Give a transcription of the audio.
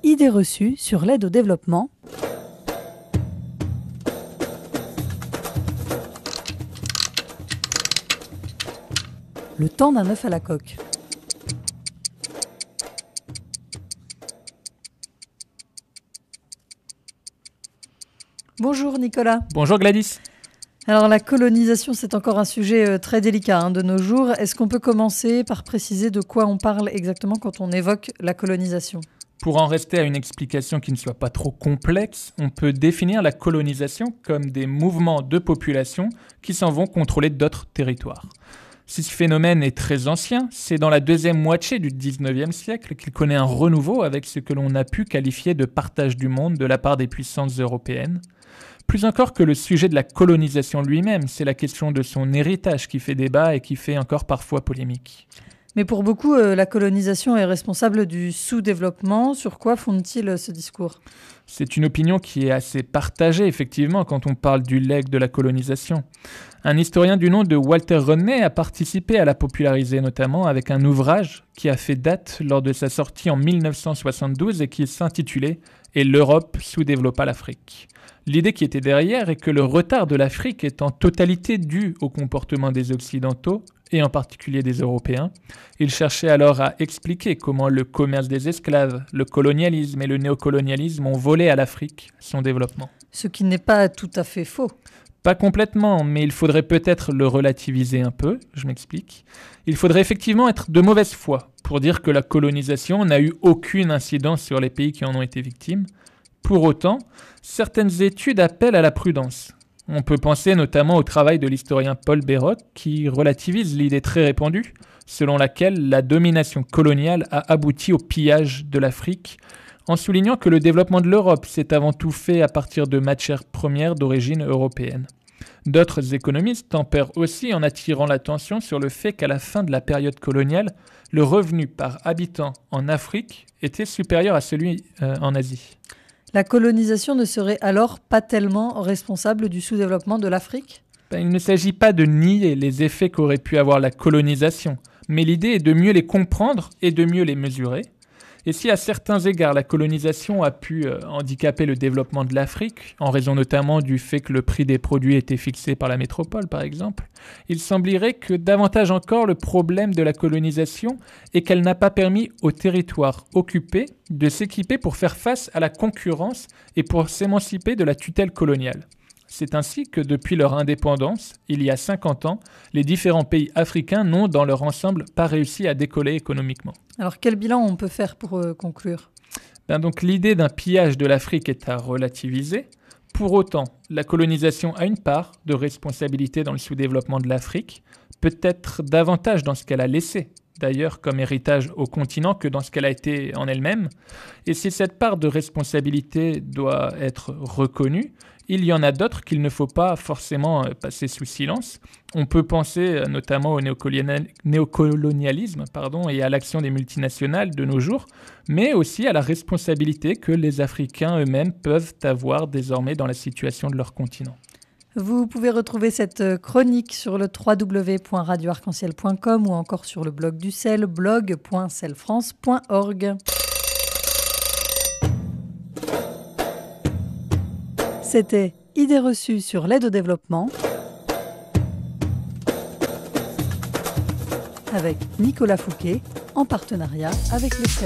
Idées reçues sur l'aide au développement. Le temps d'un œuf à la coque. Bonjour Nicolas. Bonjour Gladys. Alors la colonisation, c'est encore un sujet très délicat de nos jours. Est-ce qu'on peut commencer par préciser de quoi on parle exactement quand on évoque la colonisation ? Pour en rester à une explication qui ne soit pas trop complexe, on peut définir la colonisation comme des mouvements de population qui s'en vont contrôler d'autres territoires. Si ce phénomène est très ancien, c'est dans la deuxième moitié du 19e siècle qu'il connaît un renouveau avec ce que l'on a pu qualifier de partage du monde de la part des puissances européennes. Plus encore que le sujet de la colonisation lui-même, c'est la question de son héritage qui fait débat et qui fait encore parfois polémique. Mais pour beaucoup, la colonisation est responsable du sous-développement. Sur quoi fonde-t-il ce discours ? C'est une opinion qui est assez partagée, effectivement, quand on parle du legs de la colonisation. Un historien du nom de Walter Rodney a participé à la populariser, notamment avec un ouvrage qui a fait date lors de sa sortie en 1972 et qui s'intitulait « Et l'Europe sous-développa l'Afrique ». L'idée qui était derrière est que le retard de l'Afrique est en totalité dû au comportement des Occidentaux, et en particulier des Européens. Il cherchait alors à expliquer comment le commerce des esclaves, le colonialisme et le néocolonialisme ont volé à l'Afrique son développement. Ce qui n'est pas tout à fait faux. Pas complètement, mais il faudrait peut-être le relativiser un peu, je m'explique. Il faudrait effectivement être de mauvaise foi pour dire que la colonisation n'a eu aucune incidence sur les pays qui en ont été victimes. Pour autant, certaines études appellent à la prudence. On peut penser notamment au travail de l'historien Paul Béroc qui relativise l'idée très répandue selon laquelle la domination coloniale a abouti au pillage de l'Afrique en soulignant que le développement de l'Europe s'est avant tout fait à partir de matières premières d'origine européenne. D'autres économistes tempèrent aussi en attirant l'attention sur le fait qu'à la fin de la période coloniale, le revenu par habitant en Afrique était supérieur à celui en Asie. La colonisation ne serait alors pas tellement responsable du sous-développement de l'Afrique ? Il ne s'agit pas de nier les effets qu'aurait pu avoir la colonisation, mais l'idée est de mieux les comprendre et de mieux les mesurer. Et si à certains égards la colonisation a pu handicaper le développement de l'Afrique, en raison notamment du fait que le prix des produits était fixé par la métropole par exemple, il semblerait que davantage encore le problème de la colonisation est qu'elle n'a pas permis aux territoires occupés de s'équiper pour faire face à la concurrence et pour s'émanciper de la tutelle coloniale. C'est ainsi que depuis leur indépendance, il y a 50 ans, les différents pays africains n'ont dans leur ensemble pas réussi à décoller économiquement. Alors quel bilan on peut faire pour conclure ? Donc l'idée d'un pillage de l'Afrique est à relativiser. Pour autant, la colonisation a une part de responsabilité dans le sous-développement de l'Afrique, peut-être davantage dans ce qu'elle a laissé, d'ailleurs comme héritage au continent que dans ce qu'elle a été en elle-même. Et si cette part de responsabilité doit être reconnue, il y en a d'autres qu'il ne faut pas forcément passer sous silence. On peut penser notamment au néocolonialisme et à l'action des multinationales de nos jours, mais aussi à la responsabilité que les Africains eux-mêmes peuvent avoir désormais dans la situation de leur continent. Vous pouvez retrouver cette chronique sur le www.radioarc-en-ciel.com ou encore sur le blog du CEL, blog.celfrance.org. C'était Idées reçues sur l'aide au développement avec Nicolas Fouquet en partenariat avec le CEL.